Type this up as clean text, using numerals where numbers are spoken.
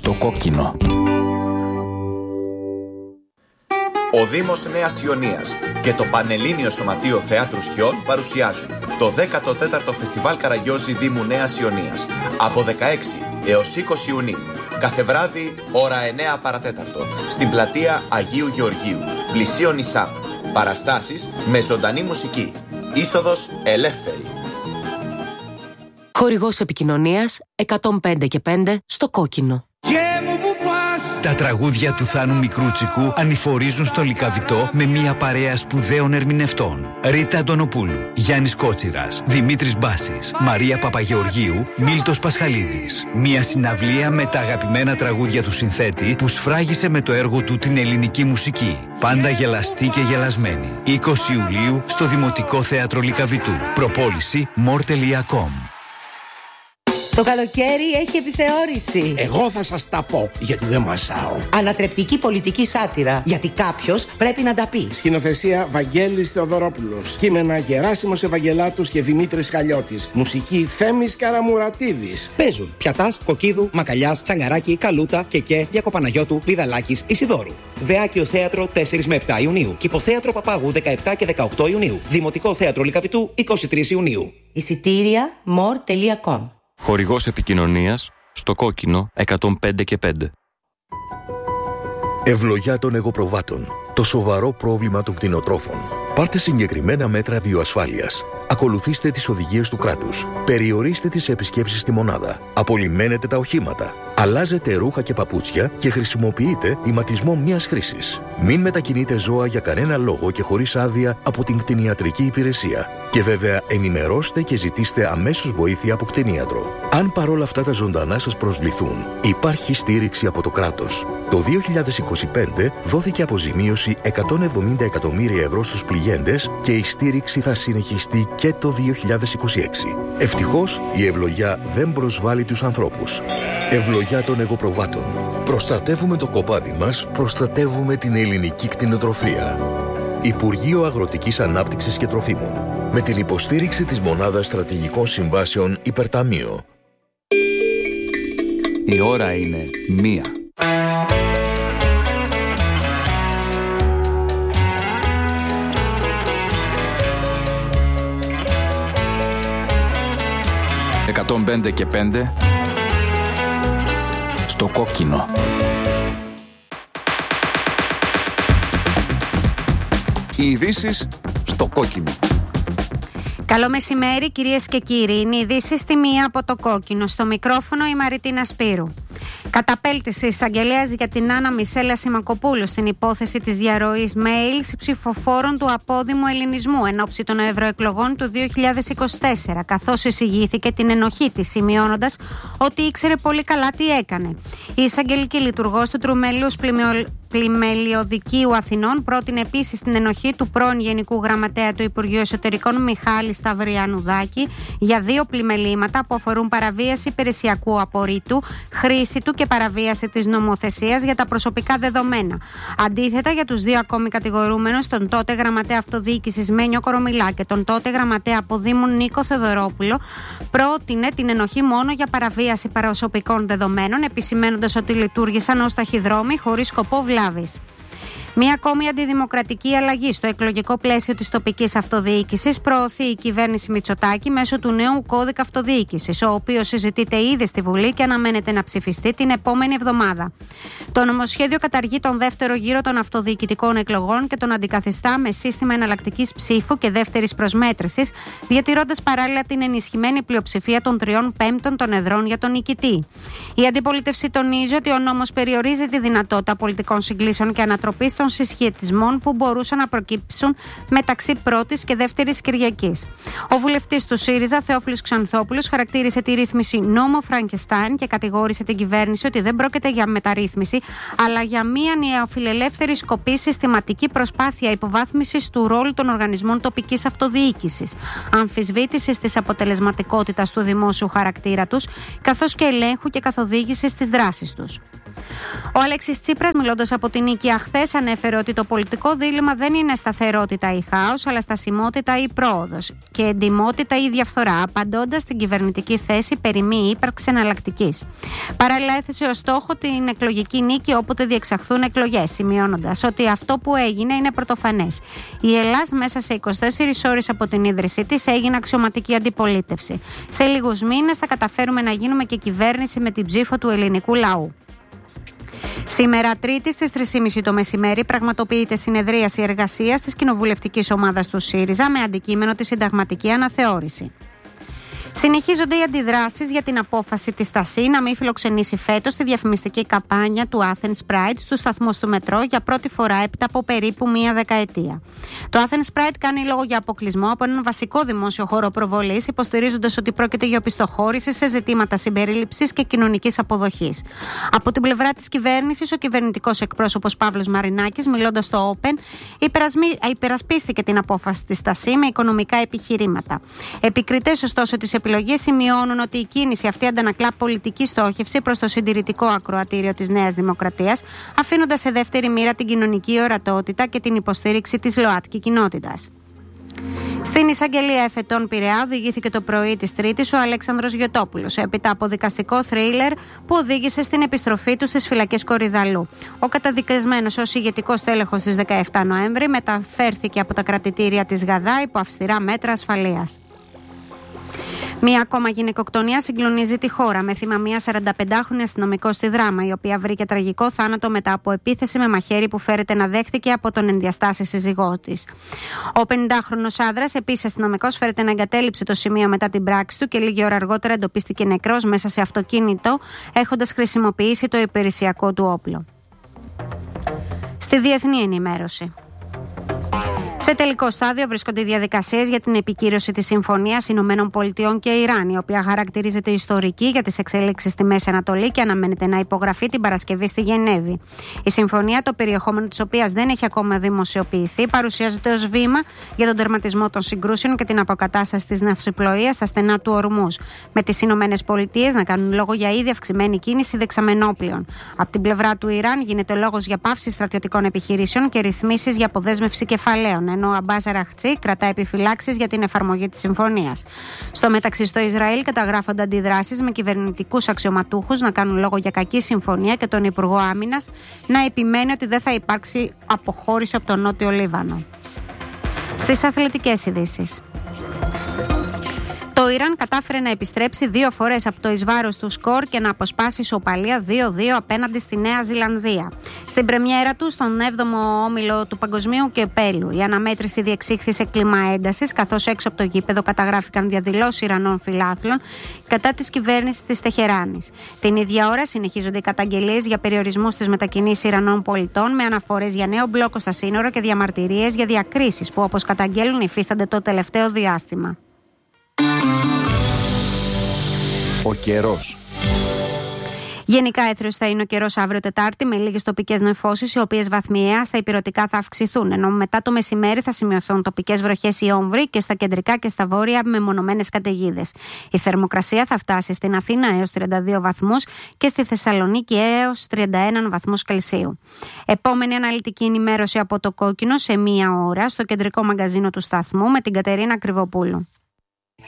στο κόκκινο. Ο Δήμος Νέας Ιωνίας και το Πανελλήνιο Σωματείο Θεάτρου Σκιών παρουσιάζουν το 14ο Φεστιβάλ Καραγκιόζη Δήμου Νέας Ιωνίας από 16 έως 20 Ιουνίου. Κάθε βράδυ, ώρα 9 παρατέταρτο, στην πλατεία Αγίου Γεωργίου, πλησίον ΙΣΑΠ. Παραστάσεις με ζωντανή μουσική. Είσοδος ελεύθερη. Χορηγός επικοινωνίας 105.5 στο κόκκινο. Τα τραγούδια του Θάνου Μικρούτσικου ανηφορίζουν στο Λυκαβητό με μια παρέα σπουδαίων ερμηνευτών. Ρίτα Αντωνοπούλου, Γιάννης Κότσιρας, Δημήτρης Μπάσης, Μαρία Παπαγεωργίου, Μίλτος Πασχαλίδης. Μια συναυλία με τα αγαπημένα τραγούδια του συνθέτη που σφράγισε με το έργο του την ελληνική μουσική. Πάντα γελαστή και γελασμένη. 20 Ιουλίου στο Δημοτικό Θέατρο Λυκαβητού. Προπόληση more.com. Το καλοκαίρι έχει επιθεώρηση. Εγώ θα σας τα πω, γιατί δεν μασάω. Ανατρεπτική πολιτική σάτυρα, γιατί κάποιος πρέπει να τα πει. Σκηνοθεσία Βαγγέλης Θεοδωρόπουλος. Κείμενα Γεράσιμος Ευαγγελάτους και Δημήτρης Χαλιώτης. Μουσική Θέμης Καραμουρατίδης. Παίζουν Πιατάς, Κοκκίδου, Μακαλιάς, Τσαγκαράκη, Καλούτα, Κεκέ, Διακοπαναγιώτου, Βιδαλάκης, Ισιδώρου. Δεάκιο Θέατρο 4 με 7 Ιουνίου. Κηποθέατρο Παπάγου 17 και 18 Ιουνίου. Δημοτικό Θέατρο Λυκαβητού 23 Ιουνίου. Εισιτήρια more.com. Χορηγός επικοινωνίας στο κόκκινο 105.5. Ευλογιά των εγωπροβάτων. Το σοβαρό πρόβλημα των κτηνοτρόφων. Πάρτε συγκεκριμένα μέτρα βιοασφάλειας. Ακολουθήστε τις οδηγίες του κράτους. Περιορίστε τις επισκέψεις στη μονάδα. Απολυμμένετε τα οχήματα. Αλλάζετε ρούχα και παπούτσια και χρησιμοποιείτε ηματισμό μιας χρήσης. Μην μετακινείτε ζώα για κανένα λόγο και χωρίς άδεια από την κτηνιατρική υπηρεσία. Και βέβαια ενημερώστε και ζητήστε αμέσως βοήθεια από κτηνίατρο. Αν παρόλα αυτά τα ζωντανά σας προσβληθούν, υπάρχει στήριξη από το κράτος. Το 2025 δόθηκε αποζημίωση 170 εκατομμύρια ευρώ στους πληγέντες και η στήριξη θα συνεχιστεί και το 2026. Ευτυχώς η ευλογιά δεν προσβάλλει τους ανθρώπους. Ευλογιά των εγωπροβάτων. Προστατεύουμε το κοπάδι μας, προστατεύουμε την ελληνική κτηνοτροφία. Υπουργείο Αγροτικής Ανάπτυξης και Τροφίμων. Με την υποστήριξη της Μονάδας Στρατηγικών Συμβάσεων Υπερταμείο. Η ώρα είναι 1. «105 και 5» στο κόκκινο. Οι ειδήσεις στο κόκκινο. Καλό μεσημέρι κυρίες και κύριοι. Είναι οι ειδήσεις στη 1 από το κόκκινο. Στο μικρόφωνο η Μαριτίνα Σπύρου. Καταπέλτηση εισαγγελέας για την Άννα Μισέλα Σιμακοπούλου στην υπόθεση της διαρροής mail ψηφοφόρων του απόδημου ελληνισμού εν ώψη των ευρωεκλογών του 2024, καθώς εισηγήθηκε την ενοχή της, σημειώνοντας ότι ήξερε πολύ καλά τι έκανε. Η εισαγγελική λειτουργός του Τριμελούς Πλημελιωδικίου Αθηνών πρότεινε επίσης την ενοχή του πρώην Γενικού Γραμματέα του Υπουργείου Εσωτερικών Μιχάλη Σταυριανουδάκη για 2 πλημελήματα που αφορούν παραβίαση υπηρεσιακού απορρίτου, χρήση του και παραβίαση της νομοθεσίας για τα προσωπικά δεδομένα. Αντίθετα, για τους 2 ακόμη κατηγορούμενους, τον τότε Γραμματέα Αυτοδιοίκησης Μένιο Κορομιλά και τον τότε Γραμματέα Αποδήμων Νίκο Θεοδωρόπουλο, πρότεινε την ενοχή μόνο για παραβίαση προσωπικών δεδομένων, επισημαίνοντας ότι λειτουργήσαν ως ταχυδρόμοι χωρίς σκοπό βλάβης. Μία ακόμη αντιδημοκρατική αλλαγή στο εκλογικό πλαίσιο της τοπικής αυτοδιοίκησης προωθεί η κυβέρνηση Μητσοτάκη μέσω του νέου κώδικα αυτοδιοίκησης, ο οποίος συζητείται ήδη στη Βουλή και αναμένεται να ψηφιστεί την επόμενη εβδομάδα. Το νομοσχέδιο καταργεί τον δεύτερο γύρο των αυτοδιοικητικών εκλογών και τον αντικαθιστά με σύστημα εναλλακτικής ψήφου και δεύτερης προσμέτρησης, διατηρώντας παράλληλα την ενισχυμένη πλειοψηφία των 3/5 των εδρών για τον νικητή. Η αντιπολίτευση τονίζει ότι ο νόμος περιορίζει τη δυνατότητα πολιτικών συγκλήσεων και ανατροπής των συσχετισμών που μπορούσαν να προκύψουν μεταξύ πρώτης και δεύτερης Κυριακής. Ο βουλευτής του ΣΥΡΙΖΑ, Θεόφιλος Ξανθόπουλος, χαρακτήρισε τη ρύθμιση νόμο Φραγκεστάιν και κατηγόρησε την κυβέρνηση ότι δεν πρόκειται για μεταρρύθμιση, αλλά για μια νεοφιλελεύθερη σκοπή συστηματική προσπάθεια υποβάθμισης του ρόλου των οργανισμών τοπικής αυτοδιοίκησης, αμφισβήτησης της αποτελεσματικότητας του δημόσιου χαρακτήρα τους, καθώς και ελέγχου και καθοδήγησης της δράσης τους. Ο Αλέξης Τσίπρας, μιλώντας από την Νίκαια χθες, ανέφερε ότι το πολιτικό δίλημμα δεν είναι σταθερότητα ή χάος, αλλά στασιμότητα ή πρόοδος και εντιμότητα ή διαφθορά, απαντώντας στην κυβερνητική θέση περί μη ύπαρξης εναλλακτικής. Παράλληλα, έθεσε ως στόχο την εκλογική νίκη όποτε διεξαχθούν εκλογές, σημειώνοντας ότι αυτό που έγινε είναι πρωτοφανές. Η Ελλάς μέσα σε 24 ώρες από την ίδρυσή της έγινε αξιωματική αντιπολίτευση. Σε λίγους μήνες θα καταφέρουμε να γίνουμε και κυβέρνηση με την ψήφο του ελληνικού λαού. Σήμερα, Τρίτη, στις 3.30 το μεσημέρι, πραγματοποιείται συνεδρίαση εργασίας της κοινοβουλευτικής ομάδας του ΣΥΡΙΖΑ με αντικείμενο τη συνταγματική αναθεώρηση. Συνεχίζονται οι αντιδράσεις για την απόφαση της ΤΑΣΗ να μην φιλοξενήσει φέτος τη διαφημιστική καμπάνια του Athens Pride στους σταθμούς του μετρό για πρώτη φορά έπειτα από περίπου μία δεκαετία. Το Athens Pride κάνει λόγο για αποκλεισμό από έναν βασικό δημόσιο χώρο προβολής, υποστηρίζοντας ότι πρόκειται για οπισθοχώρηση σε ζητήματα συμπερίληψης και κοινωνικής αποδοχής. Από την πλευρά της κυβέρνησης, ο κυβερνητικός εκπρόσωπος Παύλος Μαρινάκης, μιλώντας στο Open, υπερασπίστηκε την απόφαση της ΤΑΣΗ με οικονομικά επιχειρήματα. Επικριτές, ωστόσο, της επιλογές σημειώνουν ότι η κίνηση αυτή αντανακλά πολιτική στόχευση προς το συντηρητικό ακροατήριο της Νέας Δημοκρατίας, αφήνοντας σε δεύτερη μοίρα την κοινωνική ορατότητα και την υποστήριξη της ΛΟΑΤΚΙ κοινότητας. Στην εισαγγελία εφετών Πειραιά οδηγήθηκε το πρωί της Τρίτης ο Αλέξανδρος Γιωτόπουλος, έπειτα από δικαστικό θρίλερ που οδήγησε στην επιστροφή του στις φυλακές Κορυδαλλού. Ο καταδικασμένος ως ηγετικός τέλεχος στις 17 Νοέμβρη μεταφέρθηκε από τα κρατητήρια της Γαδά υπό αυστηρά μέτρα ασφαλείας. Μία ακόμα γυναικοκτονία συγκλονίζει τη χώρα, με θύμα μία 45χρονη αστυνομικό στη Δράμα, η οποία βρήκε τραγικό θάνατο μετά από επίθεση με μαχαίρι που φέρεται να δέχτηκε από τον ενδιαστάση σύζυγό της. Ο 50χρονος άνδρας, επίσης αστυνομικός, φέρεται να εγκατέλειψε το σημείο μετά την πράξη του και λίγη ώρα αργότερα εντοπίστηκε νεκρός μέσα σε αυτοκίνητο, έχοντας χρησιμοποιήσει το υπηρεσιακό του όπλο. Στη διεθνή ενημέρωση. Σε τελικό στάδιο βρίσκονται οι διαδικασίες για την επικύρωση της Συμφωνίας Ηνωμένων Πολιτειών και Ιράν, η οποία χαρακτηρίζεται ιστορική για τις εξέλιξεις στη Μέση Ανατολή και αναμένεται να υπογραφεί την Παρασκευή στη Γενέβη. Η συμφωνία, το περιεχόμενο της οποίας δεν έχει ακόμα δημοσιοποιηθεί, παρουσιάζεται ως βήμα για τον τερματισμό των συγκρούσεων και την αποκατάσταση της ναυσιπλοείας στα στενά του Ορμούζ, με τις Ηνωμένες Πολιτείες να κάνουν λόγο για ήδη αυξημένη κίνηση δεξαμενόπλων. Από την πλευρά του Ιράν γίνεται λόγος για πάυση στρατιωτικών επιχειρήσεων και ρυθμίσεις για αποδέσμευση κεφαλαίων, ενώ ο Αμπάς Αραχτσί κρατά επιφυλάξεις για την εφαρμογή της συμφωνίας. Στο μεταξύ, στο Ισραήλ καταγράφονται αντιδράσεις με κυβερνητικούς αξιωματούχους να κάνουν λόγο για κακή συμφωνία και τον Υπουργό Άμυνας να επιμένει ότι δεν θα υπάρξει αποχώρηση από τον Νότιο Λίβανο. Στις αθλητικές ειδήσεις. Το Ιράν κατάφερε να επιστρέψει 2 φορές από το εις βάρος του σκορ και να αποσπάσει ισοπαλία 2-2 απέναντι στη Νέα Ζηλανδία. Στην πρεμιέρα του, στον 7ο όμιλο του Παγκοσμίου Κυπέλλου, η αναμέτρηση διεξήχθη σε κλίμα έντασης, καθώς έξω από το γήπεδο καταγράφηκαν διαδηλώσεις Ιρανών φιλάθλων κατά της κυβέρνησης της Τεχεράνης. Την ίδια ώρα συνεχίζονται οι καταγγελίες για περιορισμούς στις μετακινήσεις Ιρανών πολιτών, με αναφορές για νέο μπλόκο στα σύνορα και διαμαρτυρίες για διακρίσεις που, όπως καταγγέλουν, υφίστανται το τελευταίο διάστημα. Ο καιρός. Γενικά έθριος θα είναι ο καιρός αύριο Τετάρτη, με λίγες τοπικές νεφώσεις, οι οποίες βαθμιαία στα ηπειρωτικά θα αυξηθούν, ενώ μετά το μεσημέρι θα σημειωθούν τοπικές βροχές ή όμβροι και στα κεντρικά και στα βόρεια με μονομένες καταιγίδες. Η θερμοκρασία θα φτάσει στην Αθήνα έως 32 βαθμούς και στη Θεσσαλονίκη έως 31 βαθμούς Κελσίου. Επόμενη αναλυτική ενημέρωση από το Κόκκινο σε 1 ώρα στο κεντρικό μαγκαζίνο του σταθμού με την Κατερίνα Κρυβοπούλου.